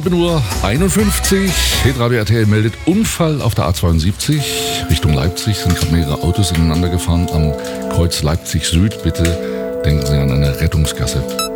7:51 Uhr. Hitradio RTL meldet Unfall auf der A72 Richtung Leipzig. Sind gerade mehrere Autos ineinander gefahren am Kreuz Leipzig Süd. Bitte denken Sie an eine Rettungsgasse.